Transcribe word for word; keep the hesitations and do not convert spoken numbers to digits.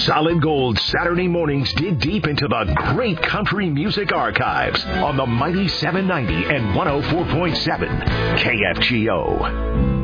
Solid Gold Saturday mornings dig deep into the great country music archives on the mighty seven ninety and one oh four point seven K F G O.